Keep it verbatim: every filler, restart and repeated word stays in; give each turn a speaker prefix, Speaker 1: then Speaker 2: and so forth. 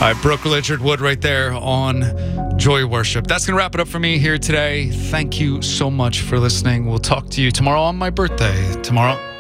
Speaker 1: All right, Brooke Richard Wood right there on Joy Worship. That's going to wrap it up for me here today. Thank you so much for listening. We'll talk to you tomorrow on my birthday. Tomorrow.